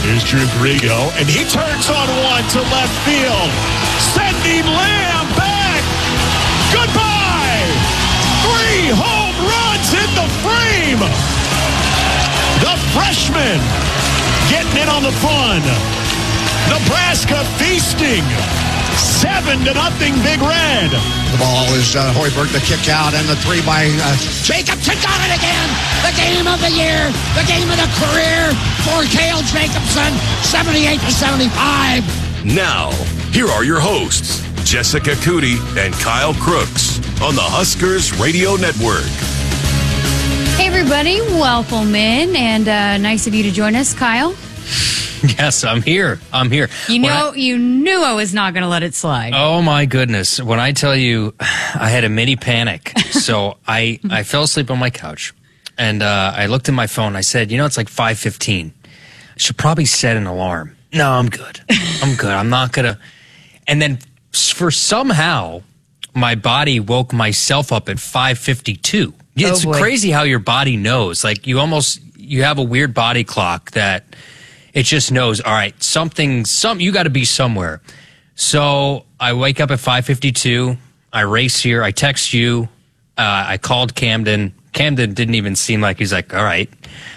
Here's Drew Grigo, and he turns on one to left field. Sending Lamb back. Goodbye. 3 home runs in the frame. The freshman getting in on the fun. Nebraska feasting. 7-0, Big Red. The ball is Hoiberg, the kick out, and the 3 by Jacobson. Got it again. The game of the year. The game of the career for Cale Jacobson. 78-75. Now, here are your hosts, Jessica Cootie and Kyle Crooks on the Huskers Radio Network. Hey, everybody. Welcome in, and nice of you to join us, Kyle. Yes, I'm here. You knew I was not going to let it slide. Oh, my goodness. When I tell you I had a mini panic, so I fell asleep on my couch, and I looked at my phone. I said, it's like 5:15. I should probably set an alarm. No, I'm good. I'm not going to. And then for somehow, my body woke myself up at 5:52. It's crazy how your body knows. Like, you have a weird body clock that it just knows, all right, you got to be somewhere. So I wake up at 5:52. I race here. I text you. I called Camden. Camden didn't even seem like he's like, all right.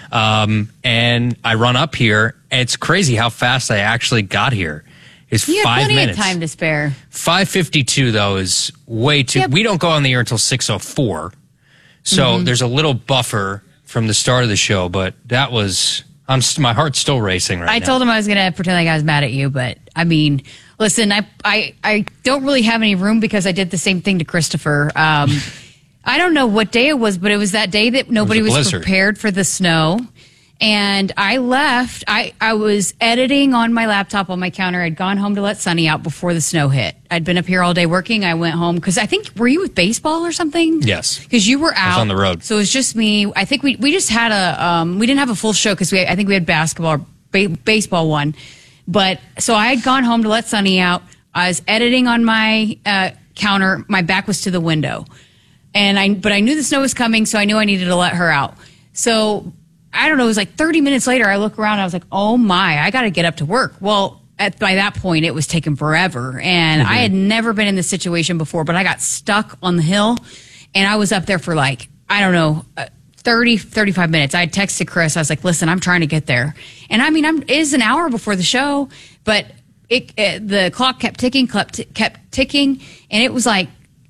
And I run up here. And it's crazy how fast I actually got here. It's 5 minutes. You have plenty of time to spare. 5:52, though, is way too. Yep. We don't go on the air until 6:04. So there's a little buffer from the start of the show. But that was... my heart's still racing right now. I told him I was going to pretend like I was mad at you, but I mean, listen, I don't really have any room because I did the same thing to Christopher. I don't know what day it was, but it was that day that nobody was prepared for the snow. And I left. I was editing on my laptop on my counter. I'd gone home to let Sonny out before the snow hit. I'd been up here all day working. I went home because I think, were you with baseball or something? Yes. Because you were out. I was on the road. So it was just me. I think we just had we didn't have a full show because I think we had basketball or baseball one. But so I had gone home to let Sonny out. I was editing on my counter. My back was to the window. But I knew the snow was coming, so I knew I needed to let her out. So I don't know, it was like 30 minutes later, I look around, I was like, oh my, I got to get up to work. Well, by that point, it was taking forever. And I had never been in this situation before, but I got stuck on the hill. And I was up there for 35 minutes. I had texted Chris. I was like, listen, I'm trying to get there. And I mean, it is an hour before the show, but the clock kept ticking, and it was like,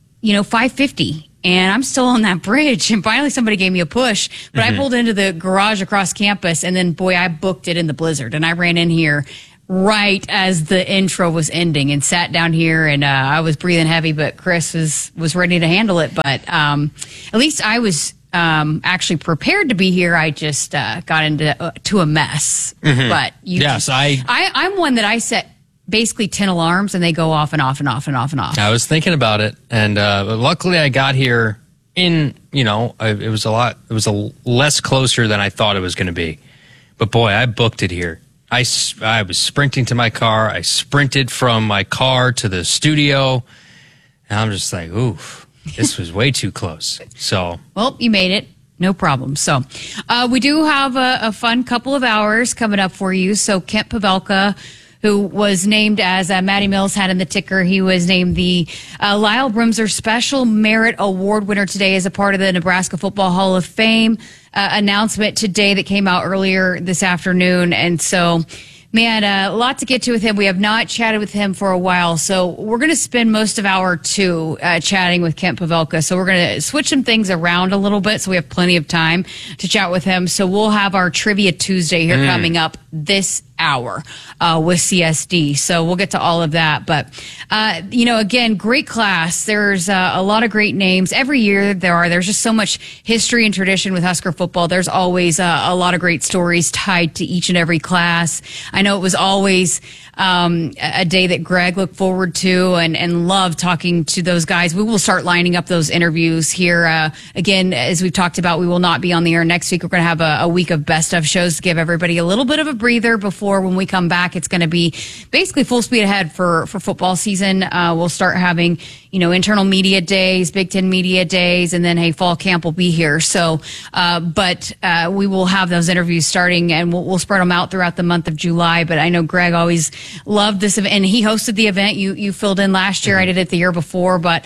5:50. And I'm still on that bridge. And finally somebody gave me a push. But I pulled into the garage across campus. And then, boy, I booked it in the blizzard. And I ran in here right as the intro was ending and sat down here. And I was breathing heavy. But Chris was ready to handle it. But at least I was actually prepared to be here. I just got into a mess. But I'm one that I set basically 10 alarms and they go off and off and off and off and off. I was thinking about it, and luckily I got here it was less closer than I thought it was going to be. But boy, I booked it here. I was sprinting to my car. I sprinted from my car to the studio, and I'm just like, oof, this was way too close. So, well, you made it. No problem. So we do have a fun couple of hours coming up for you. So Kent Pavelka, who was named, as Matty Mills had in the ticker, he was named the Lyle Bremser Special Merit Award winner today as a part of the Nebraska Football Hall of Fame announcement today that came out earlier this afternoon. And so, man, a lot to get to with him. We have not chatted with him for a while, so we're going to spend most of hour 2 chatting with Kent Pavelka. So we're going to switch some things around a little bit so we have plenty of time to chat with him. So we'll have our Trivia Tuesday here coming up this hour with CSD. So we'll get to all of that. But, again, great class. There's a lot of great names. Every year there's just so much history and tradition with Husker football. There's always a lot of great stories tied to each and every class. I know it was always a day that Greg looked forward to and loved talking to those guys. We will start lining up those interviews here. Again, as we've talked about, we will not be on the air next week. We're going to have a week of best of shows to give everybody a little bit of a breather before when we come back. It's going to be basically full speed ahead for football season. We'll start having, internal media days, Big Ten media days, and then, hey, fall camp will be here. So, but we will have those interviews starting, and we'll spread them out throughout the month of July. But I know Greg always loved this event, and he hosted the event. You filled in last year. I did it the year before, but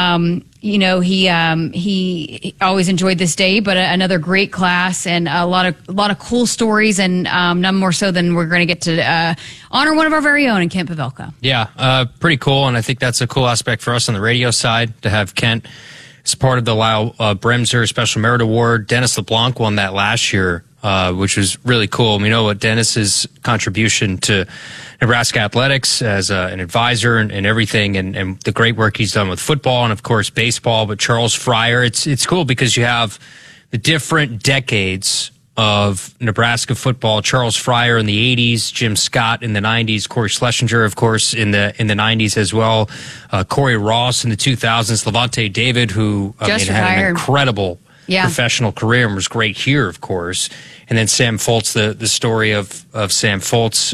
he always enjoyed this day. But another great class and a lot of cool stories, and none more so than we're going to get to honor one of our very own in Kent Pavelka. Yeah, pretty cool, and I think that's a cool aspect for us on the radio side to have Kent as part of the Lyle Bremser Special Merit Award. Dennis LeBlanc won that last year, which was really cool. We know what Dennis's contribution to Nebraska athletics as an advisor and everything, and the great work he's done with football and, of course, baseball. But Charles Fryer, it's cool because you have the different decades of Nebraska football. Charles Fryer in the 80s, Jim Scott in the 90s, Corey Schlesinger, of course, in the 90s as well, Corey Ross in the 2000s, Levante David, who had an incredible professional career and was great here, of course. And then Sam Foltz, the story of Sam Foltz.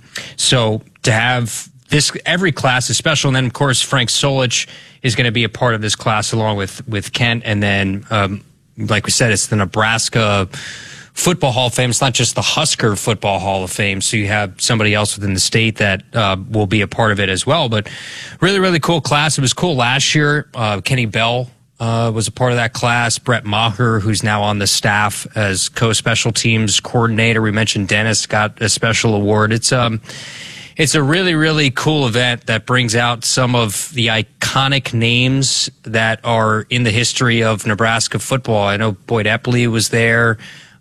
So to have this, every class is special. And then, of course, Frank Solich is going to be a part of this class along with Kent. And then, like we said, it's the Nebraska Football Hall of Fame. It's not just the Husker Football Hall of Fame. So you have somebody else within the state that will be a part of it as well. But really, really cool class. It was cool last year. Kenny Bell was a part of that class. Brett Maher, who's now on the staff as co-special teams coordinator. We mentioned Dennis got a special award. It's a really, really cool event that brings out some of the iconic names that are in the history of Nebraska football. I know Boyd Epley was there.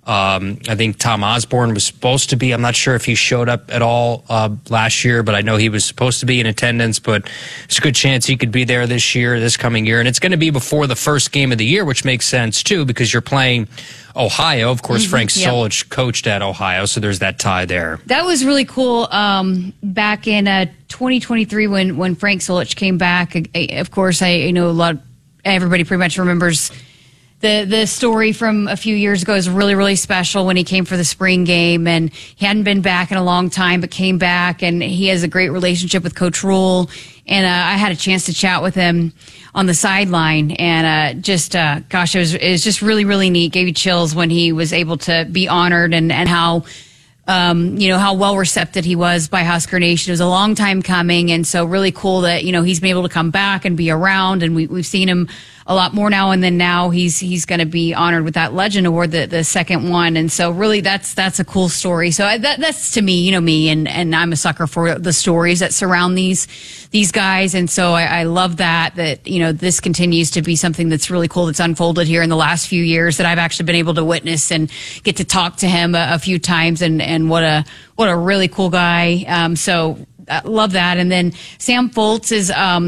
I think Tom Osborne was supposed to be. I'm not sure if he showed up at all last year, but I know he was supposed to be in attendance. But there's a good chance he could be there this coming year. And it's going to be before the first game of the year, which makes sense, too, because you're playing Ohio. Of course, Frank Solich coached at Ohio, so there's that tie there. That was really cool back in 2023 when Frank Solich came back. Of course, I know everybody pretty much remembers the story from a few years ago. Is really, really special when he came for the spring game, and he hadn't been back in a long time, but came back, and he has a great relationship with Coach Rule. And I had a chance to chat with him on the sideline, and it was just really, really neat. Gave you chills when he was able to be honored, and how how well recepted he was by Husker Nation. It was a long time coming, and so really cool that he's been able to come back and be around, and we've seen him a lot more now, and then now he's going to be honored with that Legend Award, the second one, and so really that's a cool story. So that's to me, me, and I'm a sucker for the stories that surround these guys, and so I love that this continues to be something that's really cool that's unfolded here in the last few years that I've actually been able to witness and get to talk to him a few times, and what a really cool guy. So I love that. And then Sam Foltz is,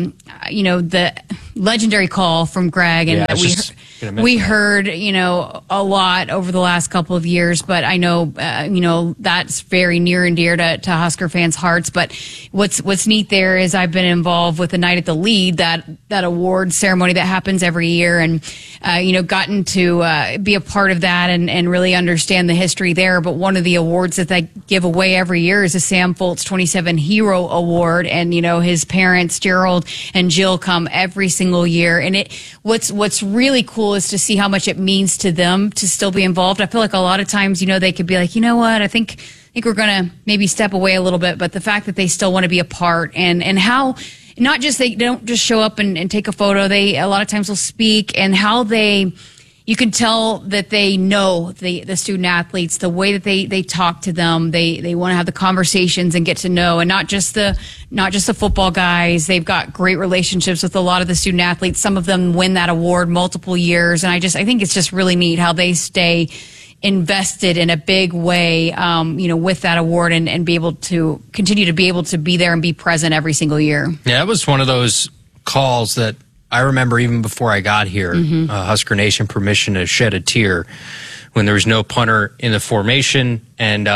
the legendary call from Greg, and we heard, a lot over the last couple of years, but I know, that's very near and dear to Husker fans' hearts. But what's neat there is I've been involved with the Night at the Lead, that award ceremony that happens every year, and, gotten to be a part of that and really understand the history there. But one of the awards that they give away every year is the Sam Foltz 27 Hero Award. And, his parents, Gerald and Jill, come every single year. And what's really cool is to see how much it means to them to still be involved. I feel like a lot of times, they could be like, you know what, I think we're going to maybe step away a little bit. But the fact that they still want to be a part, and how not just they don't just show up and take a photo. They a lot of times will speak, and how you can tell that they know the student athletes, the way that they talk to them. They want to have the conversations and get to know, and not just the football guys. They've got great relationships with a lot of the student athletes. Some of them win that award multiple years, and I think it's just really neat how they stay invested in a big way, with that award, and be able to continue to be able to be there and be present every single year. Yeah, it was one of those calls that I remember even before I got here, Husker Nation permission to shed a tear when there was no punter in the formation. And,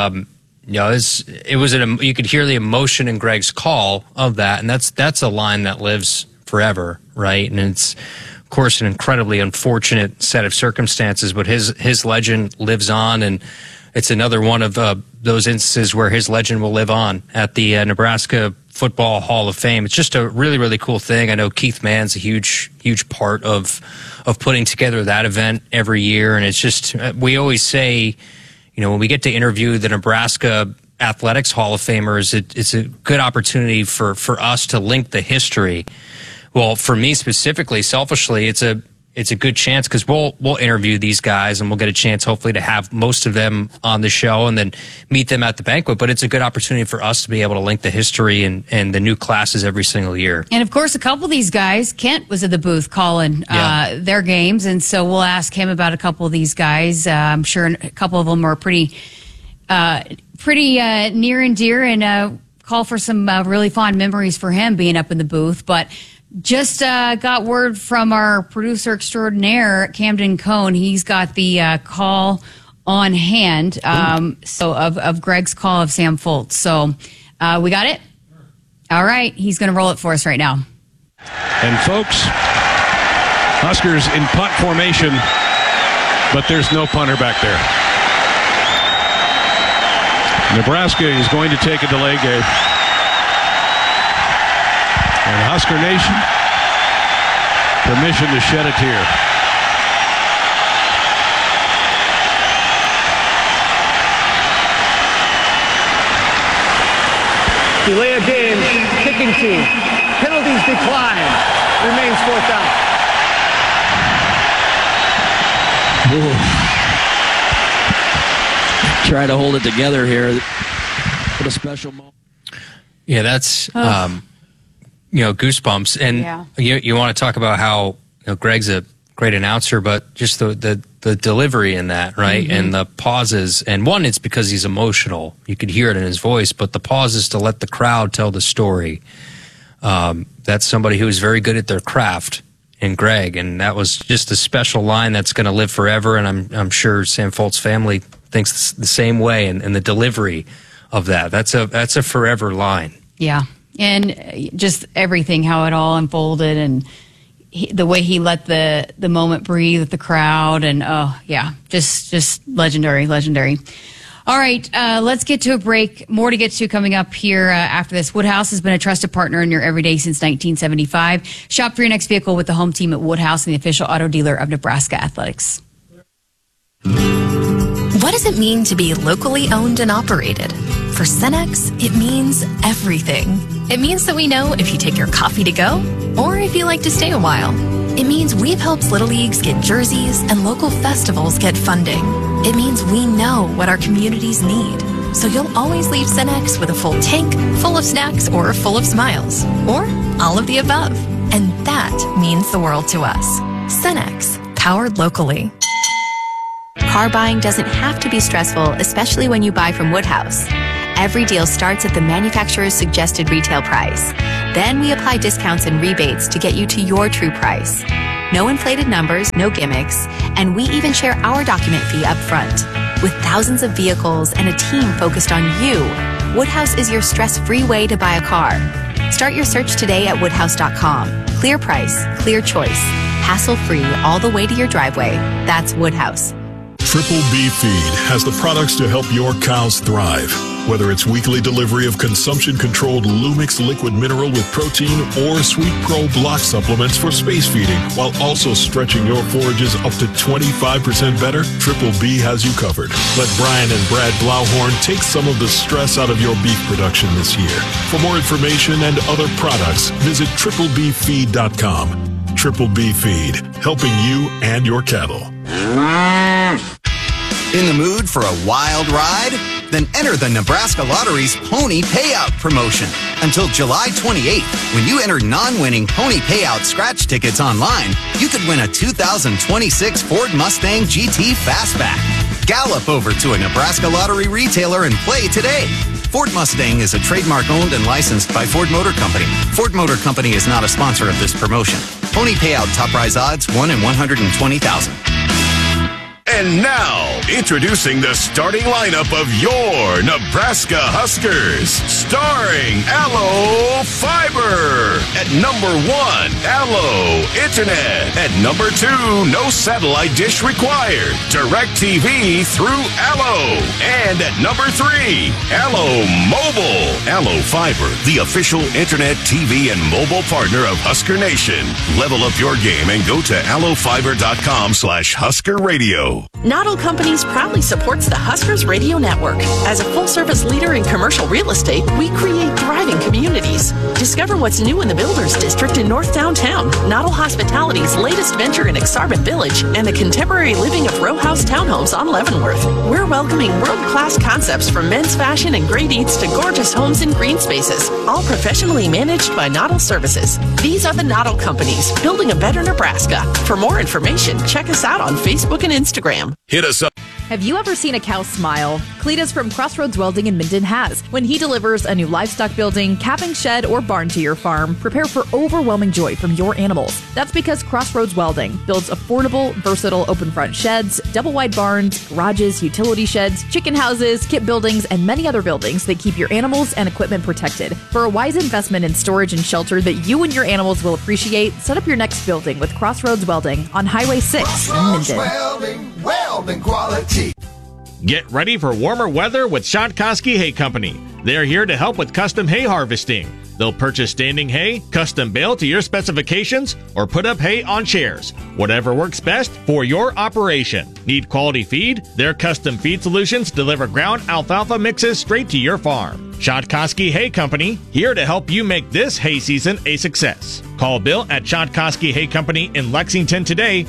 you could hear the emotion in Greg's call of that. And that's a line that lives forever, right? And it's, of course, an incredibly unfortunate set of circumstances, but his legend lives on. And it's another one of those instances where his legend will live on at the Nebraska Football Hall of Fame. It's just a really, really cool thing. I know Keith Mann's a huge part of putting together that event every year. And it's just, we always say, when we get to interview the Nebraska Athletics Hall of Famers, it's a good opportunity for us to link the history. Well, for me specifically, selfishly, it's a good chance because we'll interview these guys and we'll get a chance hopefully to have most of them on the show and then meet them at the banquet. But it's a good opportunity for us to be able to link the history and the new classes every single year. And of course, a couple of these guys, Kent was at the booth calling their games, and so we'll ask him about a couple of these guys. I'm sure a couple of them are pretty near and dear, and call for some really fond memories for him being up in the booth. But just got word from our producer extraordinaire, Camden Cohn. He's got the call on hand. So of Greg's call of Sam Foltz. So we got it? All right. He's going to roll it for us right now. And folks, Huskers in punt formation, but there's no punter back there. Nebraska is going to take a delay game. And Husker Nation, permission to shed a tear. Delay of game, kicking team. Penalties decline. Remains fourth down. Try to hold it together here. What a special moment. Yeah, that's goosebumps. And you want to talk about how Greg's a great announcer, but just the delivery in that, right? Mm-hmm. And the pauses. And one, it's because he's emotional. You could hear it in his voice, but the pauses to let the crowd tell the story. That's somebody who is very good at their craft in Greg. And that was just a special line that's going to live forever. And I'm sure Sam Foltz family thinks the same way. And the delivery of that's a forever line. Yeah. And just everything, how it all unfolded, and the way he let the moment breathe with the crowd, and just legendary. All right, let's get to a break. More to get to coming up here after this. Woodhouse has been a trusted partner in your everyday since 1975. Shop for your next vehicle with the home team at Woodhouse and the official auto dealer of Nebraska Athletics. What does it mean to be locally owned and operated? For Cenex, it means everything. It means that we know if you take your coffee to go or if you like to stay a while. It means we've helped Little Leagues get jerseys and local festivals get funding. It means we know what our communities need. So you'll always leave Cenex with a full tank, full of snacks, or full of smiles. Or all of the above. And that means the world to us. Cenex, powered locally. Car buying doesn't have to be stressful, especially when you buy from Woodhouse. Every deal starts at the manufacturer's suggested retail price. Then we apply discounts and rebates to get you to your true price. No inflated numbers, no gimmicks, and we even share our document fee up front. With thousands of vehicles and a team focused on you, Woodhouse is your stress-free way to buy a car. Start your search today at woodhouse.com. Clear price, clear choice, hassle-free all the way to your driveway. That's Woodhouse. Triple B Feed has the products to help your cows thrive. Whether it's weekly delivery of consumption-controlled Lumix liquid mineral with protein or Sweet Pro block supplements for space feeding, while also stretching your forages up to 25% better, Triple B has you covered. Let Brian and Brad Blauhorn take some of the stress out of your beef production this year. For more information and other products, visit triplebfeed.com. Triple B Feed, helping you and your cattle. In the mood for a wild ride? Then enter the Nebraska Lottery's Pony Payout promotion. Until July 28th, when you enter non-winning Pony Payout scratch tickets online, you could win a 2026 Ford Mustang GT Fastback. Gallop over to a Nebraska Lottery retailer and play today. Ford Mustang is a trademark owned and licensed by Ford Motor Company. Ford Motor Company is not a sponsor of this promotion. Pony Payout top prize odds 1 in 120,000. And now, introducing the starting lineup of your Nebraska Huskers. Starring Allo Fiber. At number 1, Allo Internet. At number 2, no satellite dish required. DirecTV through Allo. And at number 3, Allo Mobile. Allo Fiber, the official internet, TV, and mobile partner of Husker Nation. Level up your game and go to allofiber.com/Husker Radio. Noddle Companies proudly supports the Huskers Radio Network. As a full-service leader in commercial real estate, we create thriving communities. Discover what's new in the Builders District in North Downtown, Noddle Hospitality's latest venture in Exarban Village, and the contemporary living of row house townhomes on Leavenworth. We're welcoming world-class concepts from men's fashion and great eats to gorgeous homes and green spaces, all professionally managed by Noddle Services. These are the Noddle Companies, building a better Nebraska. For more information, check us out on Facebook and Instagram. Hit us up. Have you ever seen a cow smile? Cletus from Crossroads Welding in Minden has. When he delivers a new livestock building, calving shed, or barn to your farm, prepare for overwhelming joy from your animals. That's because Crossroads Welding builds affordable, versatile open front sheds, double wide barns, garages, utility sheds, chicken houses, kit buildings, and many other buildings that keep your animals and equipment protected. For a wise investment in storage and shelter that you and your animals will appreciate, set up your next building with Crossroads Welding on Highway 6 in Minden. Welding quality. Get ready for warmer weather with Shotkoski Hay Company. They're here to help with custom hay harvesting. They'll purchase standing hay, custom bale to your specifications, or put up hay on chairs. Whatever works best for your operation. Need quality feed? Their custom feed solutions deliver ground alfalfa mixes straight to your farm. Shotkoski Hay Company, here to help you make this hay season a success. Call Bill at Shotkoski Hay Company in Lexington today,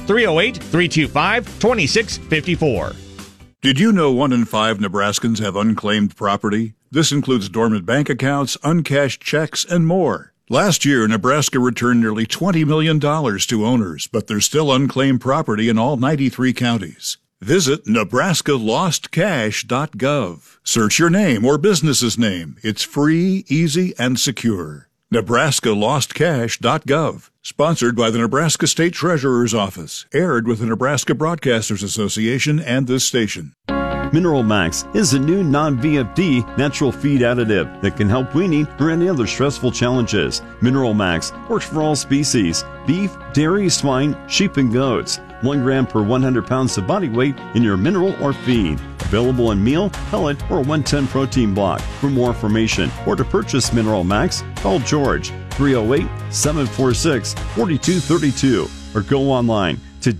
308-325-2654. Did you know 1 in 5 Nebraskans have unclaimed property? This includes dormant bank accounts, uncashed checks, and more. Last year, Nebraska returned nearly $20 million to owners, but there's still unclaimed property in all 93 counties. Visit nebraskalostcash.gov. Search your name or business's name. It's free, easy, and secure. nebraskalostcash.gov. Sponsored by the Nebraska State Treasurer's Office. Aired with the Nebraska Broadcasters Association and this station. Mineral Max is a new non-VFD natural feed additive that can help weaning or any other stressful challenges. Mineral Max works for all species: beef, dairy, swine, sheep, and goats. 1 gram per 100 pounds of body weight in your mineral or feed. Available in meal, pellet, or 110 protein block. For more information or to purchase Mineral Max, call George 308-746-4232 or go online to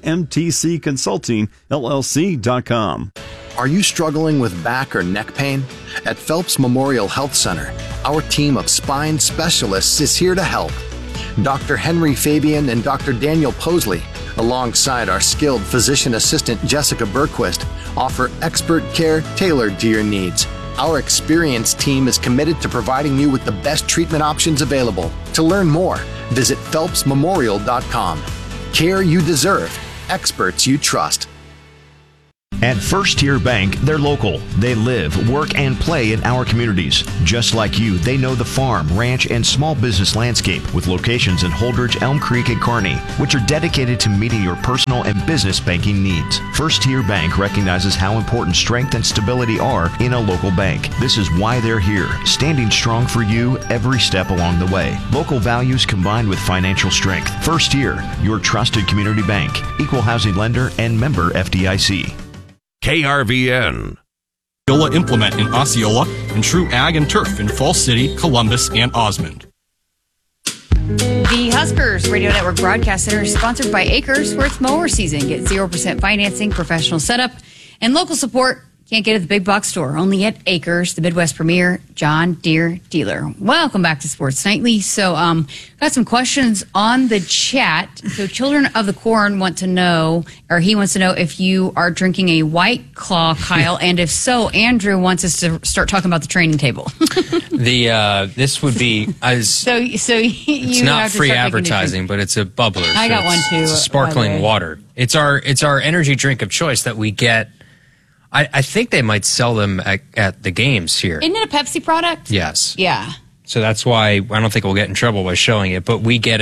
dmtcconsultingllc.com. Are you struggling with back or neck pain? At Phelps Memorial Health Center, our team of spine specialists is here to help. Dr. Henry Fabian and Dr. Daniel Posley, alongside our skilled physician assistant Jessica Berquist, offer expert care tailored to your needs. Our experienced team is committed to providing you with the best treatment options available. To learn more, visit phelpsmemorial.com. Care you deserve, experts you trust. At First Tier Bank, they're local. They live, work, and play in our communities. Just like you, they know the farm, ranch, and small business landscape with locations in Holdridge, Elm Creek, and Kearney, which are dedicated to meeting your personal and business banking needs. First Tier Bank recognizes how important strength and stability are in a local bank. This is why they're here, standing strong for you every step along the way. Local values combined with financial strength. First Tier, your trusted community bank. Equal housing lender and member FDIC. KRVN. Osceola Implement in Osceola and True Ag and Turf in Falls City, Columbus, and Osmond. The Huskers Radio Network Broadcast Center is sponsored by Acres, where it's mower season. Get 0% financing, professional setup, and local support. Can't get at the big box store, only at Acres, the Midwest premier John Deere dealer. Welcome back to Sports Nightly. So, got some questions on the chat. So, Children of the Corn want to know, or he wants to know if you are drinking a White Claw, Kyle, and if so, Andrew wants us to start talking about the training table. This would be so it's not free advertising, but it's a bubbler. I got one too. It's a sparkling water. It's our energy drink of choice that we get. I think they might sell them at the games here. Isn't it a Pepsi product? Yes. Yeah. So that's why I don't think we'll get in trouble by showing it, but we get it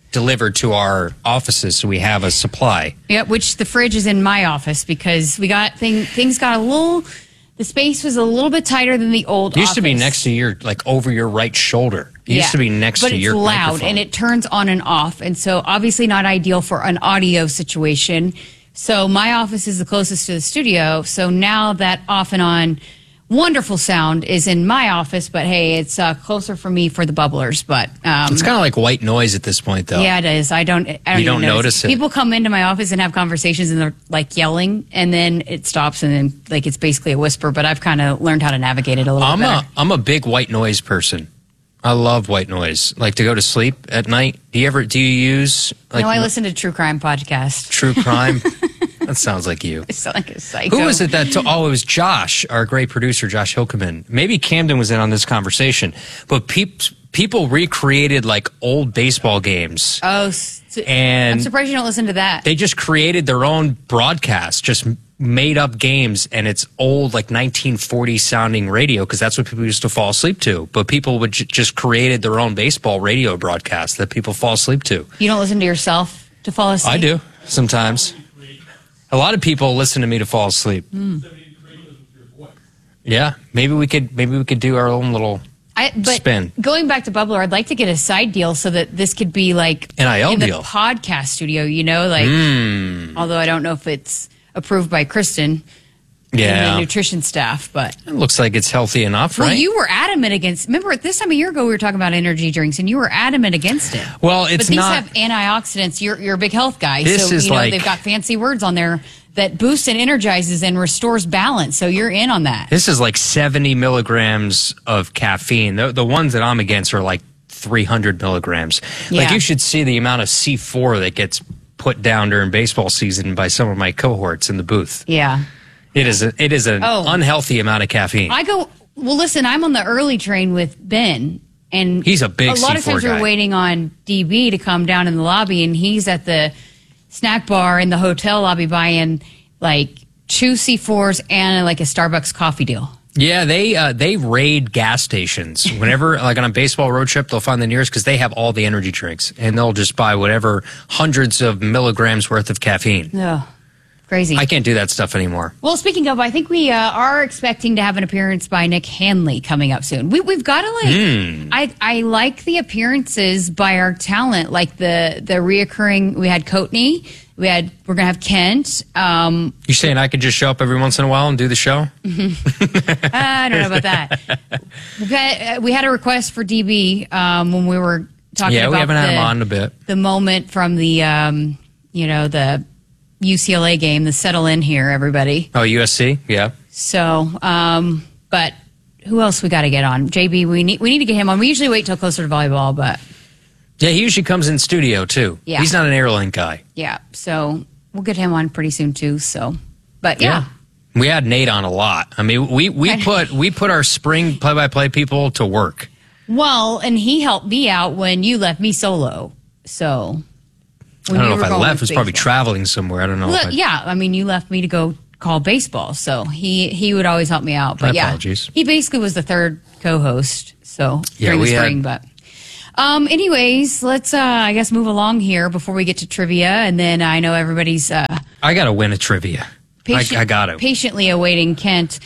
delivered to our offices, so we have a supply. Yeah, which the fridge is in my office because we got things got a little. The space was a little bit tighter than the old It used office. to be next to your, like over your right shoulder. It used to be next to your But it's loud microphone. and it turns on and off. And so obviously not ideal for an audio situation. So my office is the closest to the studio. So now that off and on wonderful sound is in my office, but hey, it's closer for me for the bubblers. But it's kind of like white noise at this point, though. yeah, it is. I don't You even don't notice it. People come into my office and have conversations and they're like yelling, and then it stops, and then like it's basically a whisper. But I've kind of learned how to navigate it a little bit better. I'm a big white noise person. I love white noise. Like to go to sleep at night. Do you use like I listen to true crime podcasts. true crime? That sounds like you. I sound like a psycho. Who was it that? It was Josh, our great producer, Josh Hilkeman. Maybe Camden was in on this conversation, but people recreated like old baseball games. Oh, and I'm surprised you don't listen to that. They just created their own broadcast, just made up games, and it's old like 1940 sounding radio because that's what people used to fall asleep to. But people would just created their own baseball radio broadcast that people fall asleep to. You don't listen to yourself to fall asleep? I do sometimes. A lot of people listen to me to fall asleep. Yeah, maybe we could do our own little spin. Going back to Bubbler, I'd like to get a side deal so that this could be like NIL in the deal. podcast studio, like although I don't know if it's approved by Kristen and the nutrition staff, but it looks like it's healthy enough, well, right? you were adamant against. Remember, at this time a year ago, we were talking about energy drinks, and you were adamant against it. Well, but it's these not. have antioxidants. You're a big health guy, This so is like- they've got fancy words on there that boosts and energizes and restores balance. So you're in on that. This is like 70 milligrams of caffeine. The ones that I'm against are like 300 milligrams. Like Yeah. you should see the amount of C4 that gets put down during baseball season by some of my cohorts in the booth. Yeah. It is an unhealthy amount of caffeine. Well, listen, I'm on the early train with Ben, and He's a big lot of C4 times guy. we're waiting on DB to come down in the lobby, and he's at the snack bar in the hotel lobby buying like 2 C4s and like a Starbucks coffee deal. Yeah, they raid gas stations whenever, like on a baseball road trip, they'll find the nearest because they have all the energy drinks, and they'll just buy whatever hundreds of milligrams worth of caffeine. Oh, crazy. I can't do that stuff anymore. Well, speaking of, I think we are expecting to have an appearance by Nick Hanley coming up soon. We've got to I like the appearances by our talent, like the reoccurring. We had Coatney. We're gonna have Kent. You saying I could just show up every once in a while and do the show? I don't know about that. We had a request for DB when we were talking about we haven't had him on in a bit. The moment from the the UCLA game, the settle in here, everybody. Oh, USC, yeah. So, but who else we got to get on? JB, we need to get him on. We usually wait till closer to volleyball, but Yeah, he usually comes in studio too. Yeah. He's not an airline guy. yeah. So we'll get him on pretty soon too. So, but yeah. We had Nate on a lot. I mean, we put our spring play-by-play people to work. Well, and he helped me out when you left me solo. So I don't know if I left. I was probably traveling somewhere. I don't know. Well, yeah, I mean, you left me to go call baseball, so he would always help me out. But My yeah, apologies. he basically was the third co-host. So Yeah, during the we had- spring, but. Anyways, let's I guess move along here before we get to trivia, and then I know everybody's I got to win a trivia. I got to. patiently awaiting Kent.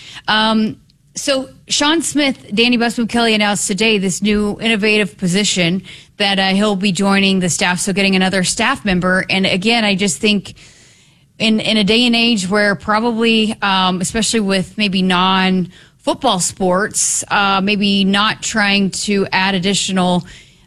So Sean Smith, Danny Busby Kelly announced today this new innovative position that he'll be joining the staff, so getting another staff member. And again, I just think in a day and age where probably, especially with maybe non-football sports, maybe not trying to add additional,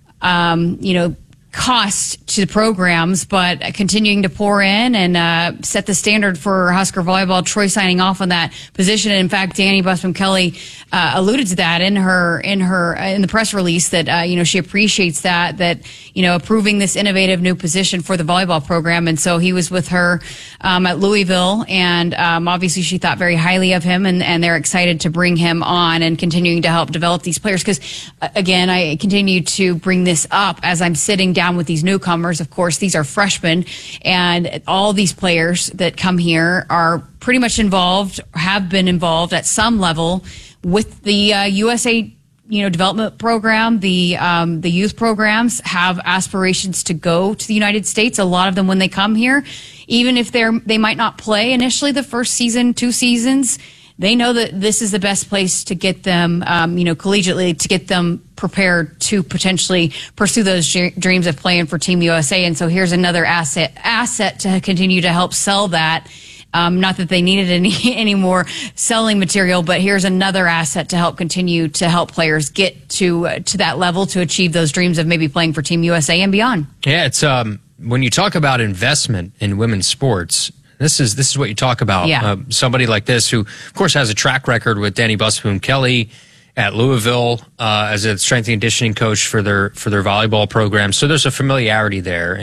cost to the programs, but continuing to pour in and set the standard for Husker volleyball. Troy signing off on that position. And in fact, Danny Busby Kelly alluded to that in the press release that she appreciates that approving this innovative new position for the volleyball program. And so he was with her at Louisville, and obviously she thought very highly of him, and they're excited to bring him on and continuing to help develop these players. Because again, I continue to bring this up as I'm sitting down with these newcomers. Of course, these are freshmen, and all these players that come here are pretty much involved, have been involved at some level with the USA development program, the youth programs have aspirations to go to the United States. A lot of them, when they come here, even if they might not play initially the first season, 2 seasons, they know that this is the best place to get them, collegiately, to get them prepared to potentially pursue those dreams of playing for Team USA. And so here's another asset to continue to help sell that. Not that they needed any more selling material, but here's another asset to help continue to help players get to that level to achieve those dreams of maybe playing for Team USA and beyond. Yeah, it's when you talk about investment in women's sports, this is what you talk about. Yeah. Somebody like this who, of course, has a track record with Danny Busboom Kelly at Louisville as a strength and conditioning coach for their volleyball program. So there's a familiarity there,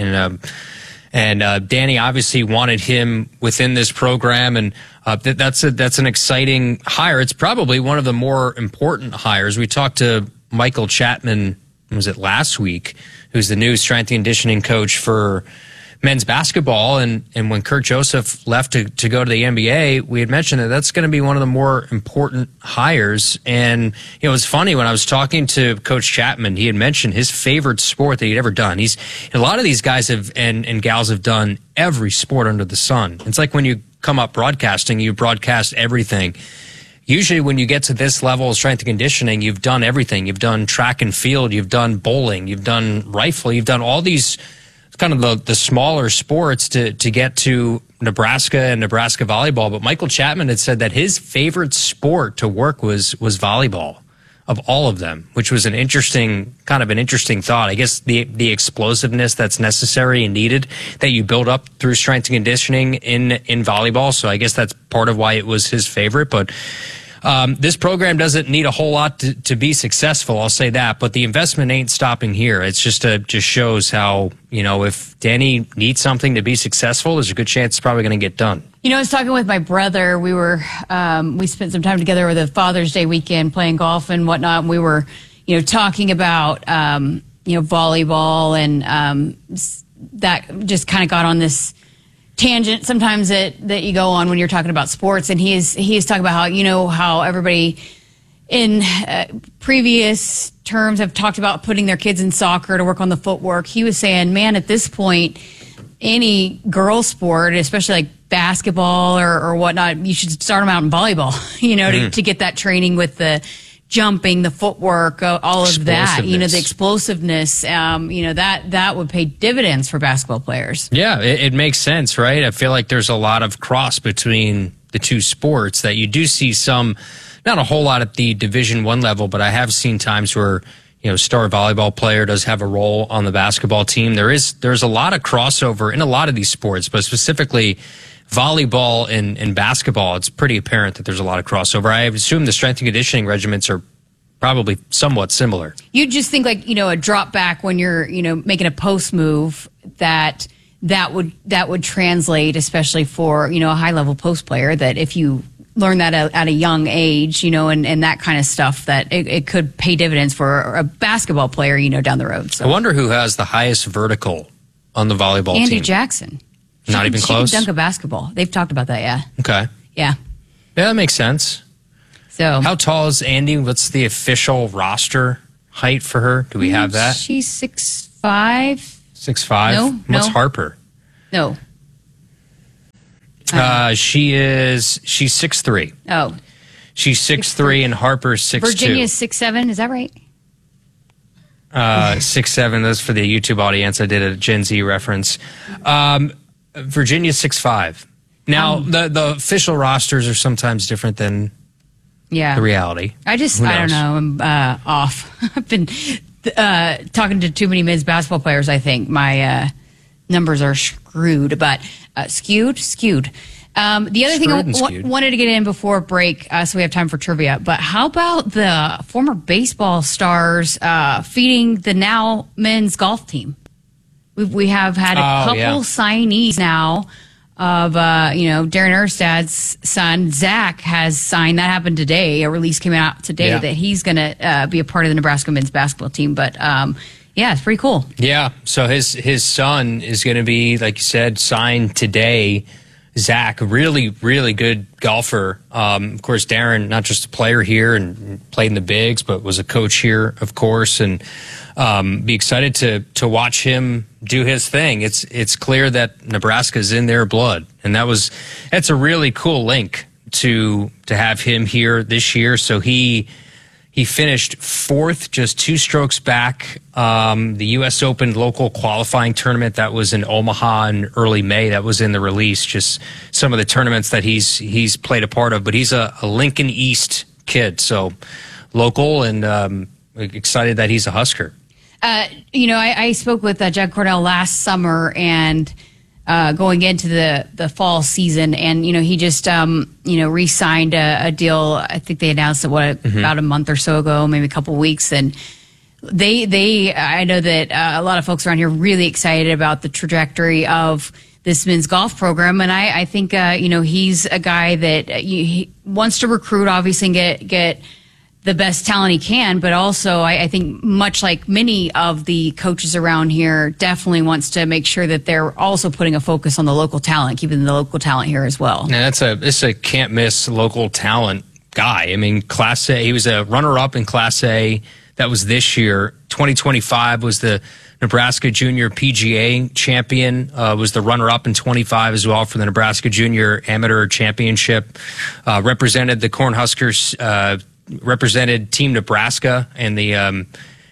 and Danny obviously wanted him within this program, and that's an exciting hire. It's probably one of the more important hires. We talked to Michael Chapman, was it last week, who's the new strength and conditioning coach for men's basketball, and when Kurt Joseph left to go to the NBA, we had mentioned that that's going to be one of the more important hires. And it was funny when I was talking to Coach Chapman, he had mentioned his favorite sport that he'd ever done. A lot of these guys and gals have done every sport under the sun. It's like when you come up broadcasting, you broadcast everything. Usually when you get to this level of strength and conditioning, you've done everything. You've done track and field, you've done bowling, you've done rifle, you've done all these kind of the smaller sports to get to Nebraska and Nebraska volleyball. But Michael Chapman had said that his favorite sport to work was volleyball of all of them, which was an interesting thought. I guess the explosiveness that's necessary and needed that you build up through strength and conditioning in volleyball. So I guess that's part of why it was his favorite. But this program doesn't need a whole lot to be successful, I'll say that, but the investment ain't stopping here. It's just shows how, if Danny needs something to be successful, there's a good chance it's probably going to get done. I was talking with my brother. We spent some time together over the Father's Day weekend playing golf and whatnot. And we were, talking about, volleyball, and that just kind of got on this tangent sometimes that you go on when you're talking about sports. And he is talking about how everybody in previous terms have talked about putting their kids in soccer to work on the footwork. He was saying, man, at this point, any girl sport, especially like basketball or whatnot, you should start them out in volleyball, to get that training with the jumping, the footwork, all of that, the explosiveness, that would pay dividends for basketball players. Yeah, it makes sense, right? I feel like there's a lot of cross between the two sports that you do see some, not a whole lot at the Division I level, but I have seen times where, star volleyball player does have a role on the basketball team. There's a lot of crossover in a lot of these sports, but specifically volleyball and basketball, it's pretty apparent that there's a lot of crossover. I assume the strength and conditioning regiments are probably somewhat similar. You just think like, a drop back when you're, making a post move that would translate, especially for, a high level post player, that if you learn that at a young age, and that kind of stuff, that it could pay dividends for a basketball player, down the road. So I wonder who has the highest vertical on the volleyball team. Andy Jackson. Not even close? She can dunk a basketball. They've talked about that, yeah. Okay. Yeah. Yeah, that makes sense. So, how tall is Andy? What's the official roster height for her? Do we have that? She's 6'5". 6'5"? No. What's Harper? No. She's 6'3". Oh. She's 6'3", and Harper's 6'2". Virginia's 6'7", is that right? 6'7". That's for the YouTube audience. I did a Gen Z reference. Virginia's 6'5". Now, the official rosters are sometimes different than the reality. I don't know. I'm off. I've been talking to too many men's basketball players, I think. My numbers are screwed, but skewed. The other thing I wanted to get in before break, so we have time for trivia, but how about the former baseball stars feeding the now men's golf team? We have had a couple signees now of, Darren Erstad's son, Zach, has signed. That happened today. A release came out today that he's going to be a part of the Nebraska men's basketball team. But, it's pretty cool. Yeah, so his son is going to be, like you said, signed today Zach, really, really good golfer. Of course, Darren, not just a player here and played in the bigs, but was a coach here, of course, and be excited to watch him do his thing. It's clear that Nebraska's in their blood, and that's a really cool link to have him here this year. So he finished fourth, just 2 strokes back. The U.S. Open local qualifying tournament that was in Omaha in early May, that was in the release, just some of the tournaments that he's played a part of. But he's a Lincoln East kid, so local, and excited that he's a Husker. I spoke with Judd Cornell last summer and going into the fall season, and he just re-signed a deal. I think they announced it about a month or so ago, maybe a couple weeks, and I know that a lot of folks around here are really excited about the trajectory of this men's golf program, and I think he's a guy that he wants to recruit, obviously, and get the best talent he can, but also I think much like many of the coaches around here, definitely wants to make sure that they're also putting a focus on the local talent, keeping the local talent here as well. Yeah, it's a can't miss local talent guy. I mean, Class A, he was a runner-up in Class A. That was this year. 2025 was the Nebraska Junior PGA champion, was the runner-up in 25 as well for the Nebraska Junior Amateur Championship. Represented the Cornhuskers, represented Team Nebraska in the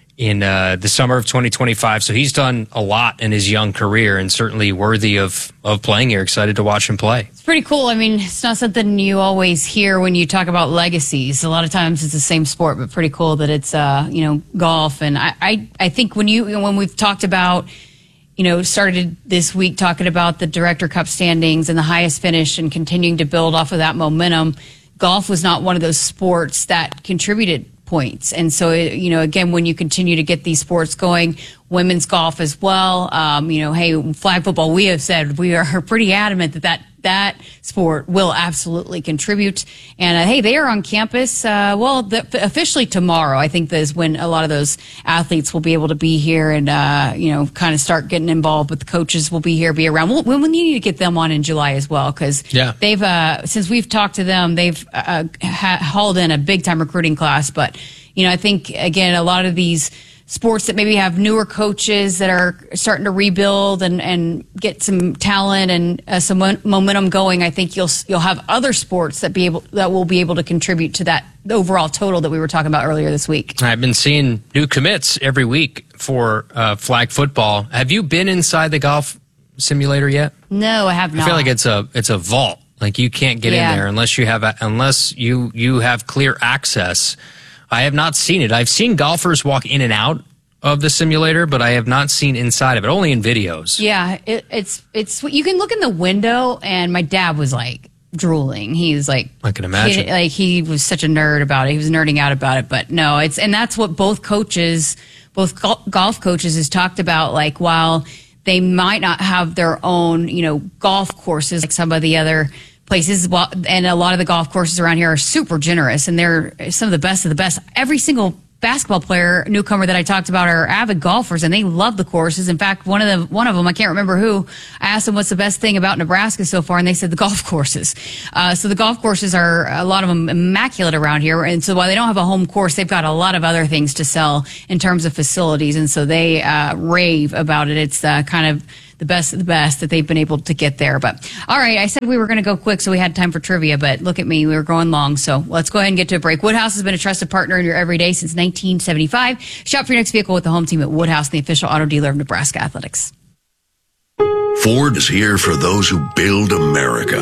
summer of 2025. So he's done a lot in his young career and certainly worthy of playing here. Excited to watch him play. It's pretty cool. I mean, it's not something you always hear when you talk about legacies. A lot of times it's the same sport, but pretty cool that it's golf. And I think when we've talked about, started this week talking about the Director Cup standings and the highest finish and continuing to build off of that momentum, golf was not one of those sports that contributed points. And so, again, when you continue to get these sports going, women's golf as well, hey, flag football, we have said we are pretty adamant that sport will absolutely contribute. And hey, they are on campus. Officially tomorrow, I think that is when a lot of those athletes will be able to be here and, kind of start getting involved. But the coaches will be here, be around. We need to get them on in July as well, because they've, since we've talked to them, they've hauled in a big time recruiting class. But, I think, again, a lot of these sports that maybe have newer coaches that are starting to rebuild and get some talent and some momentum going, I think you'll have other sports that will be able to contribute to that overall total that we were talking about earlier this week. I've been seeing new commits every week for flag football. Have you been inside the golf simulator yet? No, I have not. I feel like it's a vault. Like you can't get in there unless you have clear access. I have not seen it. I've seen golfers walk in and out of the simulator, but I have not seen inside of it, only in videos. Yeah, it's you can look in the window, and my dad was like drooling. He was like, I can imagine. He was such a nerd about it. He was nerding out about it, but no, and that's what both golf coaches has talked about. Like, while they might not have their own, golf courses like some of the other places, and a lot of the golf courses around here are super generous, and they're some of the best. Every single basketball player newcomer that I talked about are avid golfers, and they love the courses. In fact, one of them, I can't remember who, I asked them what's the best thing about Nebraska so far, and they said the golf courses. So the golf courses are, a lot of them, immaculate around here. And so while they don't have a home course, they've got a lot of other things to sell in terms of facilities. And so they rave about it. It's kind of the best of the best that they've been able to get there. But all right, I said we were going to go quick, so we had time for trivia, but look at me, we were going long. So let's go ahead and get to a break. Woodhouse has been a trusted partner in your everyday since 1975. Shop for your next vehicle with the home team at Woodhouse, the official auto dealer of Nebraska Athletics. Ford is here for those who build America.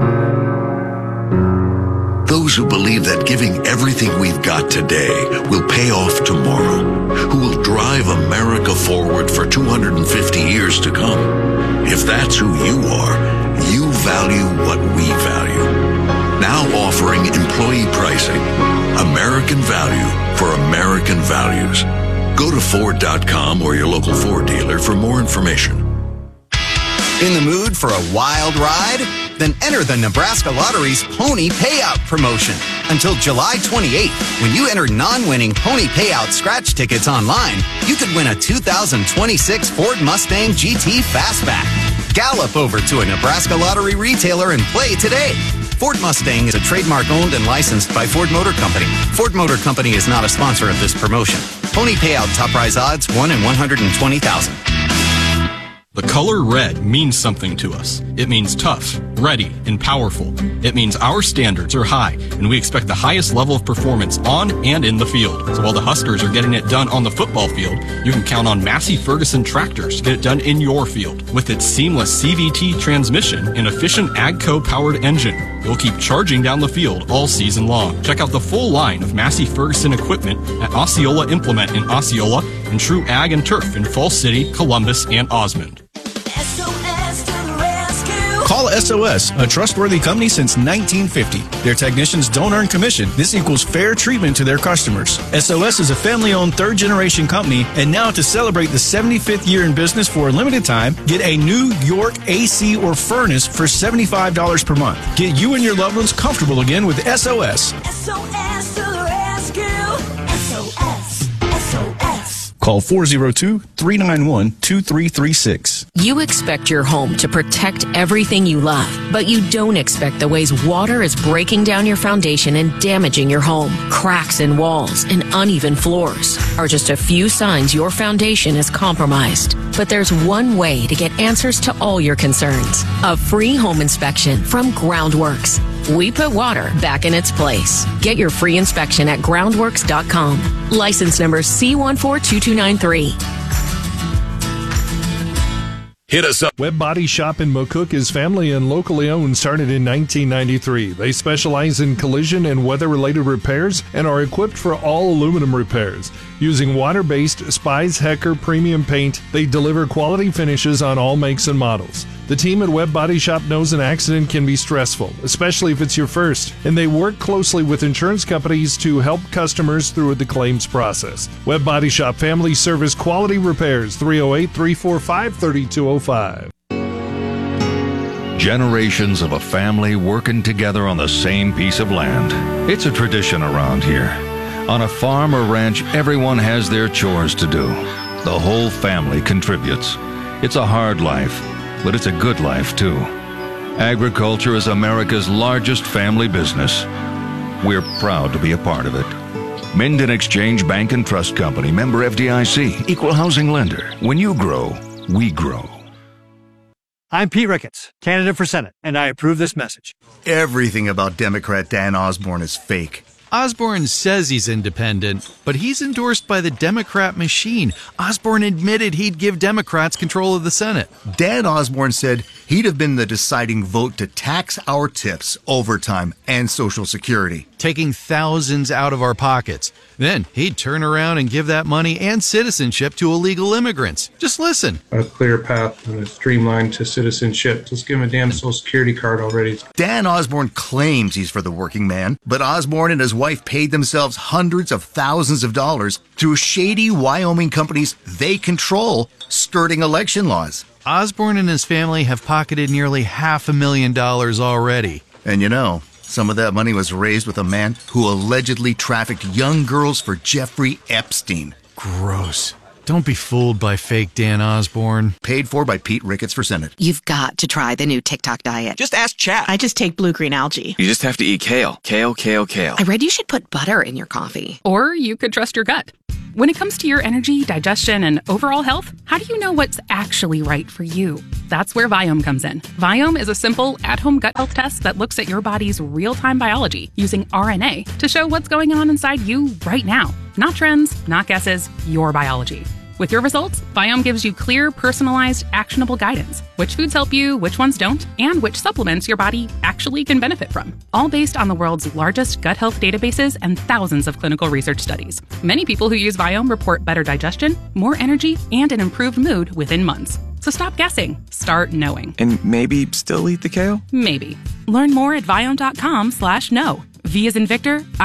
Those who believe that giving everything we've got today will pay off tomorrow. Who will drive America forward for 250 years to come. If that's who you are, you value what we value. Now offering employee pricing. American value for American values. Go to Ford.com or your local Ford dealer for more information. In the mood for a wild ride? Then enter the Nebraska Lottery's Pony Payout promotion. Until July 28th, when you enter non-winning Pony Payout scratch tickets online, you could win a 2026 Ford Mustang GT Fastback. Gallop over to a Nebraska Lottery retailer and play today. Ford Mustang is a trademark owned and licensed by Ford Motor Company. Ford Motor Company is not a sponsor of this promotion. Pony payout top prize odds 1 in 120,000. The color red means something to us. It means tough, ready, and powerful. It means our standards are high, and we expect the highest level of performance on and in the field. So while the Huskers are getting it done on the football field, you can count on Massey Ferguson tractors to get it done in your field. With its seamless CVT transmission and efficient AGCO-powered engine, you'll keep charging down the field all season long. Check out the full line of Massey Ferguson equipment at Osceola Implement in Osceola and True Ag and Turf in Falls City, Columbus, and Osmond. Call SOS, a trustworthy company since 1950. Their technicians don't earn commission. This equals fair treatment to their customers. SOS is a family-owned third-generation company, and now to celebrate the 75th year in business for a limited time, get a New York AC or furnace for $75 per month. Get you and your loved ones comfortable again with SOS. SOS to the rescue. SOS. SOS. Call 402-391-2336. You expect your home to protect everything you love, but you don't expect the ways water is breaking down your foundation and damaging your home. Cracks in walls and uneven floors are just a few signs your foundation is compromised. But there's one way to get answers to all your concerns. A free home inspection from Groundworks. We put water back in its place. Get your free inspection at groundworks.com. License number C142293. Hit us up. Webb Body Shop in McCook is family and locally owned, started in 1993. They specialize in collision and weather-related repairs and are equipped for all aluminum repairs. Using water-based Spies Hecker premium paint, they deliver quality finishes on all makes and models. The team at Webb Body Shop knows an accident can be stressful, especially if it's your first, and they work closely with insurance companies to help customers through the claims process. Webb Body Shop Family Service Quality Repairs, 308-345-3205. Generations of a family working together on the same piece of land. It's a tradition around here. On a farm or ranch, everyone has their chores to do. The whole family contributes. It's a hard life, but it's a good life, too. Agriculture is America's largest family business. We're proud to be a part of it. Minden Exchange Bank and Trust Company, member FDIC, equal housing lender. When you grow, we grow. I'm Pete Ricketts, candidate for Senate, and I approve this message. Everything about Democrat Dan Osborne is fake. Osborne says he's independent, but he's endorsed by the Democrat machine. Osborne admitted he'd give Democrats control of the Senate. Dan Osborne said he'd have been the deciding vote to tax our tips, overtime, and Social Security. Taking thousands out of our pockets. Then he'd turn around and give that money and citizenship to illegal immigrants. Just listen. A clear path and a streamline to citizenship. Just give him a damn Social Security card already. Dan Osborne claims he's for the working man, but Osborne and his wife paid themselves hundreds of thousands of dollars through shady Wyoming companies they control, skirting election laws. Osborne and his family have pocketed nearly $500,000 already. And you know, some of that money was raised with a man who allegedly trafficked young girls for Jeffrey Epstein. Gross. Don't be fooled by fake Dan Osborne. Paid for by Pete Ricketts for Senate. You've got to try the new TikTok diet. Just ask chat. I just take blue-green algae. You just have to eat kale. Kale, kale, kale. I read you should put butter in your coffee. Or you could trust your gut. When it comes to your energy, digestion, and overall health, how do you know what's actually right for you? That's where Viome comes in. Viome is a simple, at-home gut health test that looks at your body's real-time biology using RNA to show what's going on inside you right now. Not trends, not guesses, your biology. With your results, Viome gives you clear, personalized, actionable guidance. Which foods help you, which ones don't, and which supplements your body actually can benefit from. All based on the world's largest gut health databases and thousands of clinical research studies. Many people who use Viome report better digestion, more energy, and an improved mood within months. So stop guessing. Start knowing. And maybe still eat the kale? Maybe. Learn more at Viome.com/know. V as in Victor,